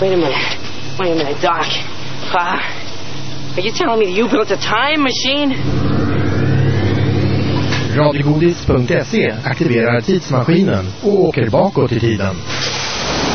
Wait a minute, Doc. Are you telling me that you built a time machine? Radiogodis.se aktiverar tidsmaskinen och åker bakåt i tiden.